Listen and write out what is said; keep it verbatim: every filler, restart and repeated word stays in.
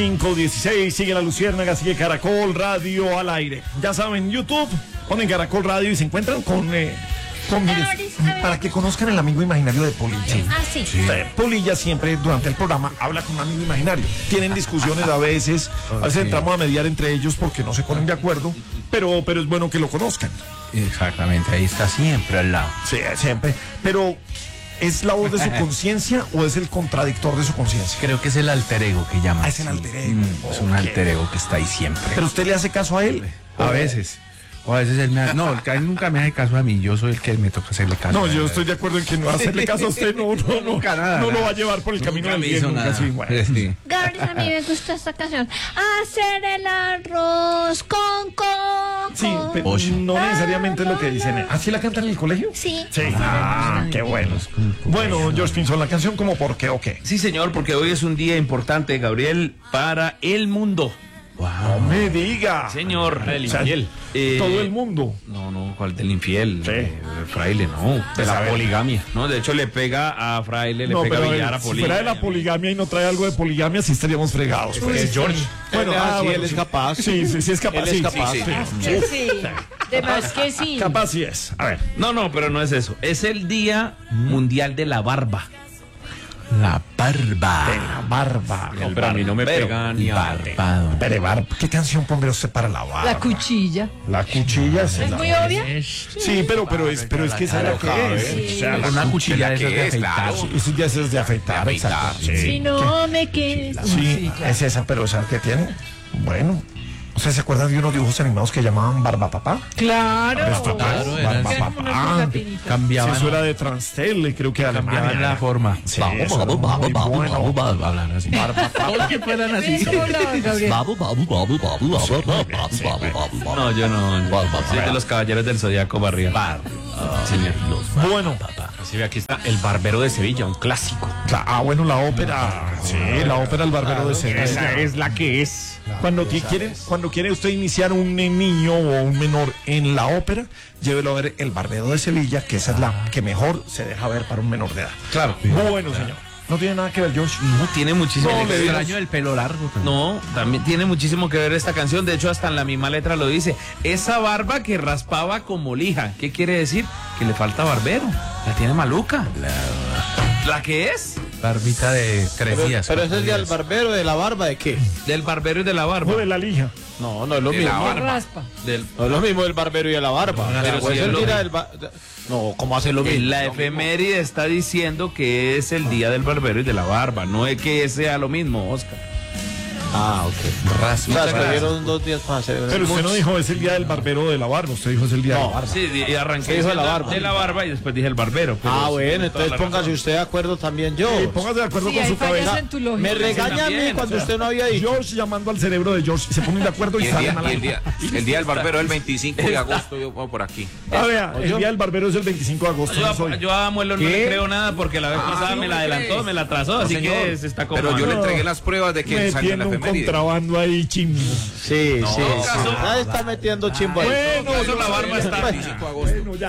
cinco dieciséis, sigue la Luciérnaga, sigue Caracol Radio al aire. Ya saben, YouTube, ponen Caracol Radio y se encuentran con... Eh, con mires, para que conozcan el amigo imaginario de Polilla. Ah, sí. Sí. Polilla siempre durante el programa habla con un amigo imaginario. Tienen discusiones a veces, a veces entramos a mediar entre ellos porque no se ponen de acuerdo, pero, pero es bueno que lo conozcan. Exactamente, ahí está siempre al lado. Sí, siempre. Pero... ¿es la voz de su conciencia o es el contradictor de su conciencia? Creo que es el alter ego que llama. Ah, es el alter ego. Mm, es un Okay. alter ego que está ahí siempre. ¿Pero usted le hace caso a él? A veces. O a veces él me hace... No, él nunca me hace caso a mí. Yo soy el que me toca hacerle caso. No, yo estoy de acuerdo en que no hacerle caso a usted no, no, no, Nunca nada, no lo nada. va a llevar por el camino Nunca del me bien. hizo Nunca, nada. sí, bueno. Sí. Gabriel, a mí me gusta esta canción. Hacer el arroz con coco. Sí, pero Oye. no necesariamente es lo que dicen. ¿Así la cantan en el colegio? Sí. Sí. Ah, qué bueno. Bueno, George Pinzón, la canción como por qué o qué. Sí, señor, porque hoy es un día importante, Gabriel, para el mundo. No me diga. Señor. O sea, Eh, todo el mundo. No, no, ¿cuál del infiel? Sí. Eh, el fraile, no. De la saber. poligamia. No, de hecho le pega a fraile, le No, pega pero a a ver, billar a si fuera de poligamia. la poligamia y no trae algo de poligamia, sí estaríamos fregados. Pues. Es George. Bueno, Él, ah, sí, bueno, él es sí. capaz. Sí, sí, sí es capaz. Él es sí, capaz. sí, sí. Que sí. De más que sí. Capaz sí es. A ver. No, no, pero no es eso. Es el Día Mundial de la Barba. La barba. De la barba. No, pero a mí no me barbero. pega ni a Barbado. Pero barba. ¿Qué canción pondría usted para la barba? La cuchilla. La cuchilla. ¿Es muy obvia? Sí, pero, pero, es, pero es que esa es la que es. O sea, la Una cuchilla de esas de que es, afeitar. claro. Eso ya es de afeitar, De afeitar, exacto. sí. Si no me quedo. Sí, es esa, pero esa que tiene. Bueno. ¿Ustedes se acuerdan de unos dibujos animados que llamaban Barba Papá? Claro. Esto, claro, era Barba así. Eran como unas Papá. pegatinitas. Sí, Cambiaban, eso era de Transtel, creo que de cambiaban Alemania. la forma. Sí, eso era muy bueno. Hablar así. Todos que fueran así. ¿Cómo hablaba, Gabriel? No, yo no. Yo soy de los caballeros del Zodíaco Barriga. Señor. Bueno. Así ve, aquí está El Barbero de Sevilla, un clásico. Cla- Ah, bueno, la ópera. Sí, la ópera El Barbero de Sevilla. Esa es la que es. Cuando ti- quiere, cuando quiere usted iniciar un eh, niño o un menor en la ópera, llévelo a ver El Barbero de Sevilla, que esa es la que mejor se deja ver para un menor de edad. Claro. Bueno, señor. No tiene nada que ver, George. No, tiene muchísimo No, que le ver. Extraño el pelo largo. también. No, también tiene muchísimo que ver esta canción. De hecho, hasta en la misma letra lo dice. Esa barba que raspaba como lija. ¿Qué quiere decir? Que le falta barbero. La tiene maluca. ¿La que es? Barbita de tres Pero, días. pero ese cuatro es del días. barbero de la barba, ¿de qué? Del barbero y de la barba. O de la lija. No, no es lo De la mismo. barba. Raspa. Del... No es lo mismo el barbero y de la barba. Pero Pero sí pues es él lo mira mismo. el ba- No, ¿cómo hace lo mismo? En la efeméride está diciendo que es el día del barbero y de la barba. No es que sea lo mismo, Oscar. Ah, ok. O sea, Muchas que dieron gracias. dos días para hacer. Pero usted no dijo es el día del barbero de la barba, usted dijo es el día de la barba. Sí, y arranqué Se dijo de la diciendo barba. de la barba y después dije el barbero. pero Ah, sí, bueno, toda entonces la póngase razón. usted de acuerdo también yo. Sí, póngase de acuerdo Sí, con hay su fallas cabeza. en tu lógica. Me regaña a mí también, cuando o sea, usted no había dicho. George llamando al cerebro de George y se ponen de acuerdo y, Y el, salen día, a la... y el, día, el día del barbero es el veinticinco de agosto, yo pongo por aquí. Ah, vea, el día del barbero es el veinticinco de agosto. Yo, no a- soy. yo a Muelo no ¿Qué? le creo nada porque la vez pasada me la adelantó, me la trazó, así señor. que se está como. Pero yo le No. entregué las pruebas de que salió en la Metiendo un efeméride. contrabando ahí, chimbo. Sí, sí, sí. caso- Nadie está metiendo chimbo ahí. Bueno, eso la barba está. veinticinco de agosto. Bueno, ya.